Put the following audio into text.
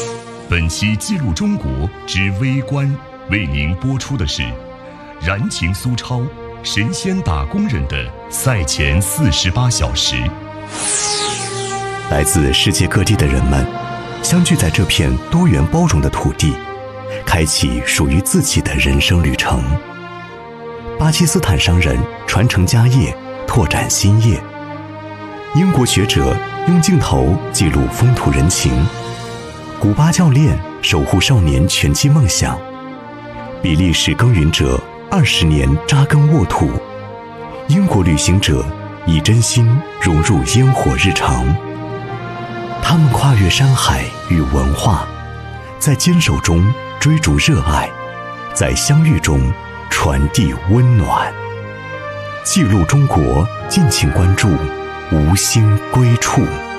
本期记录中国之微观为您播出的是燃情苏超神仙打工人的赛前48小时。 来自世界各地的人们相聚在这片多元包容的土地，开启属于自己的人生旅程。巴基斯坦商人传承家业，拓展新业。英国学者用镜头记录风土人情。古巴教练守护少年拳击梦想。比利时耕耘者20年扎根沃土。英国旅行者以真心融入烟火日常。他们跨越山海与文化，在坚守中追逐热爱，在相遇中传递温暖。记录中国，敬请关注无心归处。